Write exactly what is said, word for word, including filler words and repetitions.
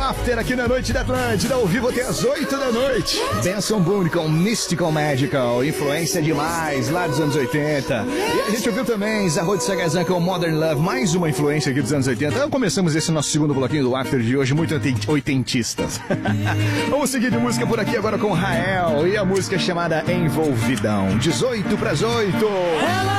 After aqui na Noite da Atlântida, ao vivo até as oito da noite. Benson Boone com Mystical Magical, influência demais lá dos anos oitenta. E a gente ouviu também Zarro de Sagazan com Modern Love, mais uma influência aqui dos anos oitenta. Então começamos esse nosso segundo bloquinho do After de hoje, muito oitentistas. Vamos seguir de música por aqui agora com Rael e a música chamada Envolvidão. dezoito para as oito.